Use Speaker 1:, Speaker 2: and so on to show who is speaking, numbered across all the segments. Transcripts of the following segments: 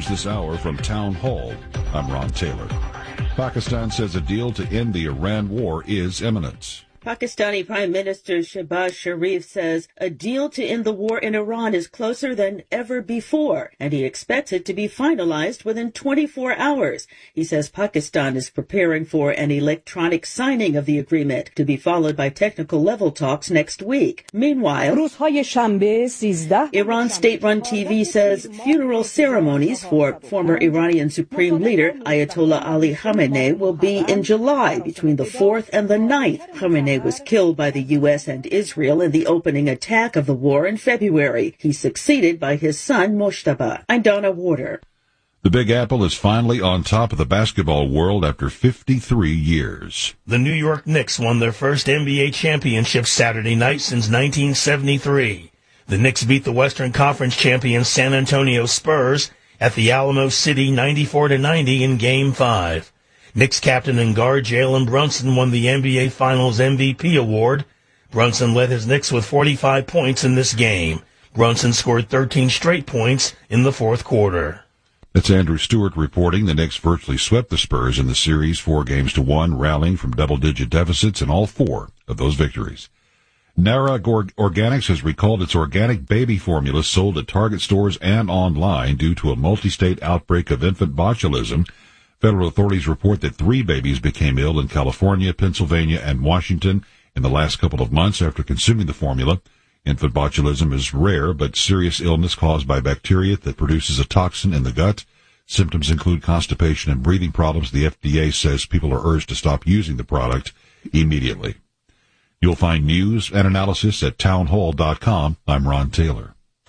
Speaker 1: news this hour from Town Hall. I'm Ron Taylor. Pakistan says a deal to end the Iran war is imminent.
Speaker 2: Pakistani Prime Minister Shehbaz Sharif says a deal to end the war in Iran is closer than ever before, and he expects it to be finalized within 24 hours. He says Pakistan is preparing for an electronic signing of the agreement to be followed by technical level talks next week. Meanwhile, Iran state-run TV says funeral ceremonies for former Iranian Supreme Leader Ayatollah Ali Khamenei will be in July between the 4th and the 9th. Khamenei was killed by the U.S. and Israel in the opening attack of the war in February. He's succeeded by his son, Mojtaba. I'm Donna Warder.
Speaker 1: The Big Apple is finally on top of the basketball world after 53 years.
Speaker 3: The New York Knicks won their first NBA championship Saturday night since 1973. The Knicks beat the Western Conference champion San Antonio Spurs at the Alamo City 94-90 in Game 5. Knicks captain and guard Jalen Brunson won the NBA Finals MVP award. Brunson led his Knicks with 45 points in this game. Brunson scored 13 straight points in the fourth quarter.
Speaker 1: That's Andrew Stewart reporting. The Knicks virtually swept the Spurs in the series 4-1, rallying from double-digit deficits in all 4 of those victories. Nara Organics has recalled its organic baby formula sold at Target stores and online due to a multi-state outbreak of infant botulism. Federal authorities report that 3 babies became ill in California, Pennsylvania, and Washington in the last couple of months after consuming the formula. Infant botulism is rare but serious illness caused by bacteria that produces a toxin in the gut. Symptoms include constipation and breathing problems. The FDA says people are urged to stop using the product immediately. You'll find news and analysis at townhall.com. I'm Ron Taylor.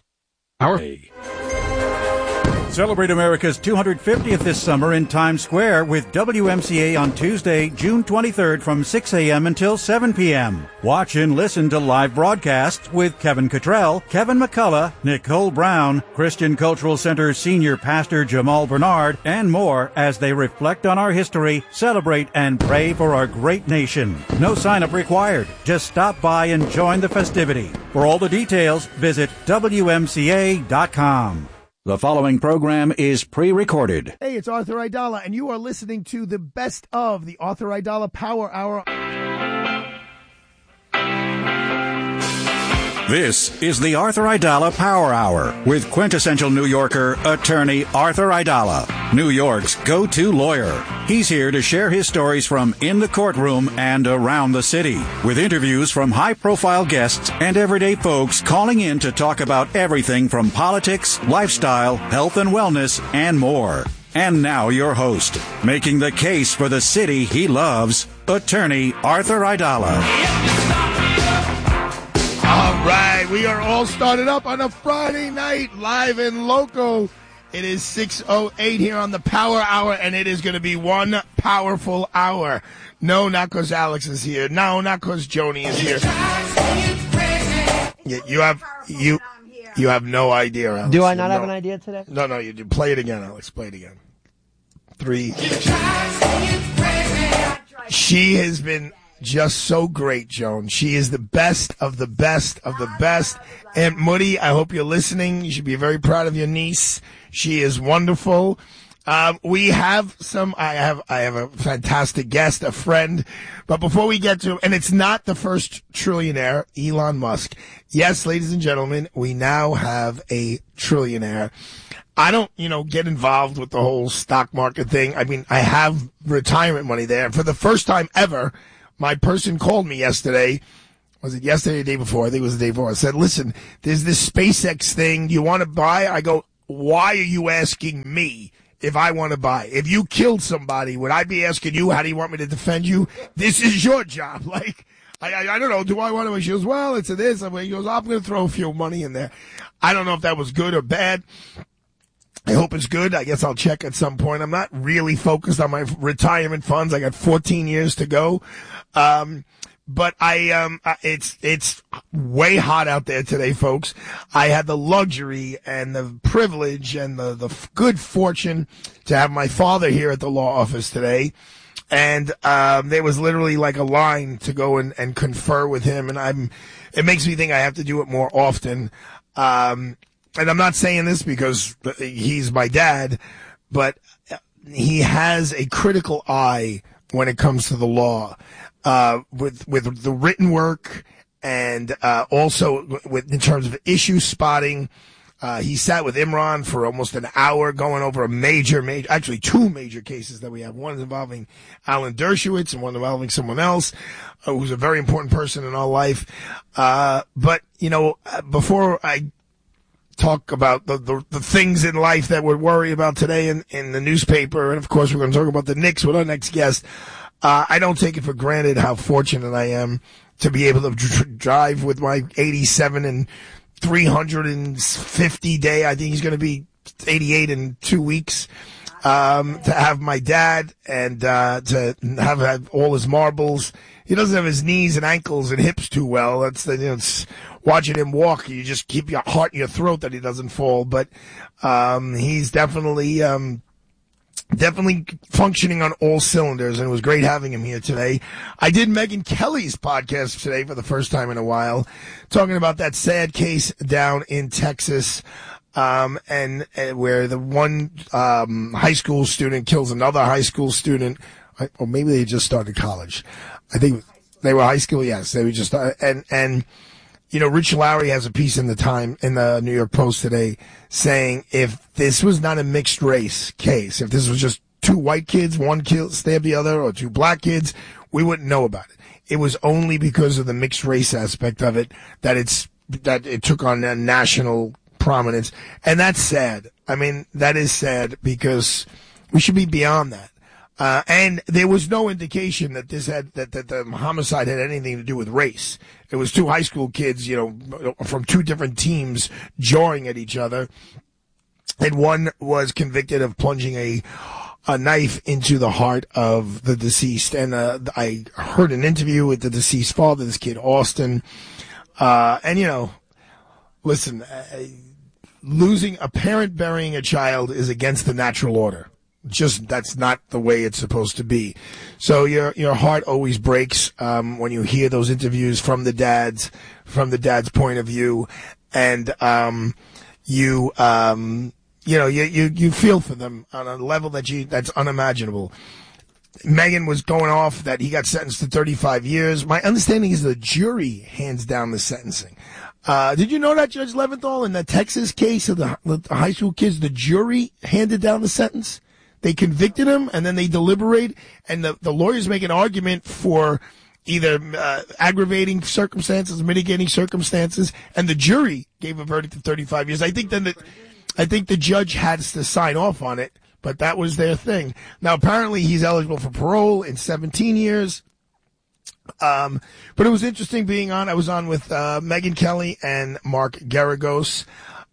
Speaker 4: Celebrate America's 250th this summer in Times Square with WMCA on Tuesday, June 23rd from 6 a.m. until 7 p.m. Watch and listen to live broadcasts with Kevin Cottrell, Kevin McCullough, Nicole Brown, Christian Cultural Center Senior Pastor Jamal Bernard, and more as they reflect on our history, celebrate, and pray for our great nation. No sign-up required. Just stop by and join the festivity. For all the details, visit WMCA.com. The following program is pre-recorded.
Speaker 5: Hey, it's Arthur Aidala, and you are listening to the best of the Arthur Aidala Power Hour.
Speaker 4: This is the Arthur Aidala Power Hour with quintessential New Yorker, attorney Arthur Aidala, New York's go-to lawyer. He's here to share his stories from in the courtroom and around the city, with interviews from high-profile guests and everyday folks calling in to talk about everything from politics, lifestyle, health and wellness, and more. And now your host, making the case for the city he loves, attorney Arthur Aidala.
Speaker 5: All right, we are all started up on a Friday night, live and local. It is 6:08 here on the Power Hour, and it is going to be one powerful hour. No, not because Alex is here. No, not because Joni is here. You have no idea, Alex.
Speaker 6: Do I not have an idea today?
Speaker 5: No, you do. Play it again, Alex. Play it again. 3. She has been just so great, Joan. She is the best of the best of the best. Aunt Moody, I hope you're listening. You should be very proud of your niece. She is wonderful. We have I have a fantastic guest, a friend. But before we get to, and it's not the first trillionaire, Elon Musk. Yes, ladies and gentlemen, we now have a trillionaire. I don't, get involved with the whole stock market thing. I mean, I have retirement money there. For the first time ever, my person called me yesterday. Was it yesterday or the day before? I think it was the day before. I said, listen, there's this SpaceX thing. Do you want to buy? I go, why are you asking me if I want to buy? If you killed somebody, would I be asking you, how do you want me to defend you? This is your job. Like, I don't know. Do I want to? She goes, well, it's a this. He goes, I'm going to throw a few money in there. I don't know if that was good or bad. I hope it's good. I guess I'll check at some point. I'm not really focused on my retirement funds. I got 14 years to go. But it's way hot out there today, folks. I had the luxury and the privilege and the good fortune to have my father here at the law office today. And, there was literally like a line to go and confer with him. And it makes me think I have to do it more often. and I'm not saying this because he's my dad, but he has a critical eye when it comes to the law, with the written work and also in terms of issue spotting. He sat with Imran for almost an hour going over actually two major cases that we have. One involving Alan Dershowitz and one involving someone else who's a very important person in our life. But, before I talk about the things in life that we're worried about today in the newspaper, and of course we're going to talk about the Knicks with our next guest, I don't take it for granted how fortunate I am to be able to drive with my 87 and 350 day. I think he's going to be 88 in 2 weeks. To have my dad and to have all his marbles. He doesn't have his knees and ankles and hips too well. It's watching him walk. You just keep your heart in your throat that he doesn't fall. But he's definitely functioning on all cylinders, and it was great having him here today. I did Megyn Kelly's podcast today for the first time in a while, talking about that sad case down in Texas, and where the one high school student kills another high school student, or maybe they just started college. I think they were high school. Yes, they were just and. Rich Lowry has a piece in the New York Post today saying if this was not a mixed race case, if this was just two white kids, one stabbed the other, or two black kids, we wouldn't know about it. It was only because of the mixed race aspect of it that it took on a national prominence. And that's sad. I mean, that is sad because we should be beyond that. And there was no indication that that the homicide had anything to do with race. It was two high school kids, from two different teams jawing at each other. And one was convicted of plunging a knife into the heart of the deceased. And, I heard an interview with the deceased father, this kid, Austin. Listen, losing a parent burying a child is against the natural order. Just that's not the way it's supposed to be. So your heart always breaks when you hear those interviews from the dad's point of view, and you feel for them on a level that's unimaginable. Megyn was going off that he got sentenced to 35 years. My understanding is the jury hands down the sentencing. Did you know that, Judge Leventhal, in the Texas case of the high school kids, the jury handed down the sentence? They convicted him, and then they deliberate, and the lawyers make an argument for either aggravating circumstances, mitigating circumstances, and the jury gave a verdict of 35 years. I think the judge has to sign off on it, but that was their thing. Now, apparently, he's eligible for parole in 17 years. But it was interesting being on. I was on with Megyn Kelly and Mark Geragos.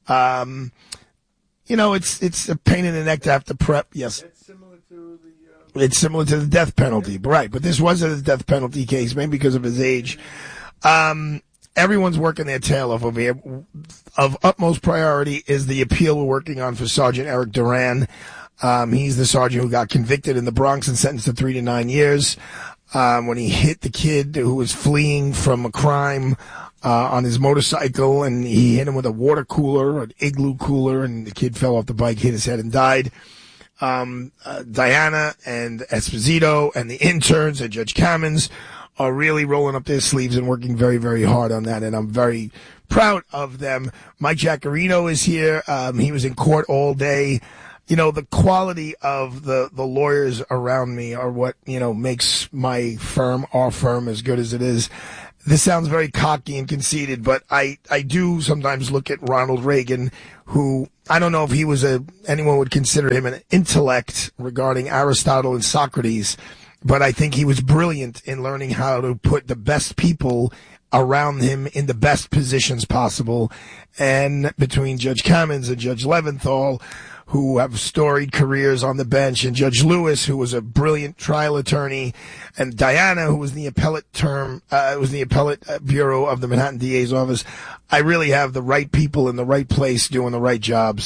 Speaker 5: It's a pain in the neck to have to prep. Yes. It's similar to the death penalty, right? But this wasn't a death penalty case, maybe because of his age. Everyone's working their tail off over here. Of utmost priority is the appeal we're working on for Sergeant Eric Duran. He's the sergeant who got convicted in the Bronx and sentenced to 3 to 9 years when he hit the kid who was fleeing from a crime on his motorcycle, and he hit him with a water cooler, an igloo cooler, and the kid fell off the bike, hit his head, and died. Diana and Esposito and the interns and Judge Kamens are really rolling up their sleeves and working very, very hard on that, and I'm very proud of them. Mike Jaccarino is here. He was in court all day. The quality of the lawyers around me are what, makes my firm, our firm, as good as it is. This sounds very cocky and conceited, but I do sometimes look at Ronald Reagan, who I don't know if anyone would consider him an intellect regarding Aristotle and Socrates, but I think he was brilliant in learning how to put the best people around him in the best positions possible. And between Judge Kamens and Judge Leventhal, who have storied careers on the bench, and Judge Lewis, who was a brilliant trial attorney, and Diana, who was in the appellate bureau of the Manhattan DA's office. I really have the right people in the right place doing the right jobs.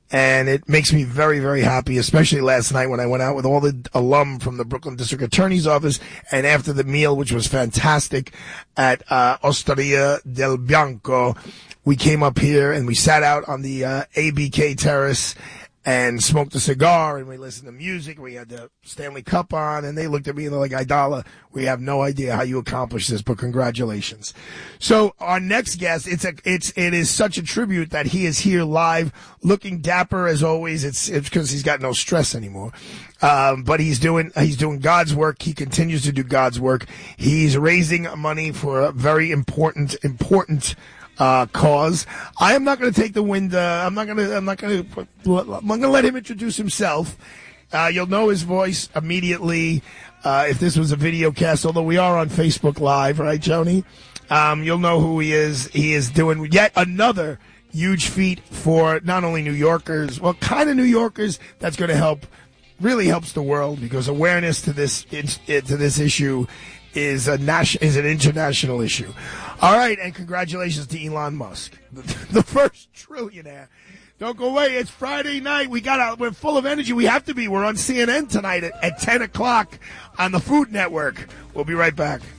Speaker 5: And it makes me very, very happy, especially last night when I went out with all the alum from the Brooklyn District Attorney's Office. And after the meal, which was fantastic at Osteria del Bianco, we came up here and we sat out on the ABK terrace and smoked a cigar, and we listened to music. We had the Stanley Cup on, and they looked at me and they're like, Aidala, we have no idea how you accomplished this, but congratulations. So our next guest, it is such a tribute that he is here live, looking dapper as always. It's because he's got no stress anymore. But he's doing God's work. He continues to do God's work. He's raising money for a very important cause. I am not going to take the wind. I'm going to let him introduce himself. You'll know his voice immediately if this was a video cast, although we are on Facebook Live, right, Joni? You'll know who he is. He is doing yet another huge feat for not only New Yorkers, well, kind of New Yorkers, that's going to help, really helps the world, because awareness to this issue is an international issue. All right, and congratulations to Elon Musk, the first trillionaire. Don't go away. It's Friday night. We're full of energy. We have to be. We're on CNN tonight at 10 o'clock on the Food Network. We'll be right back.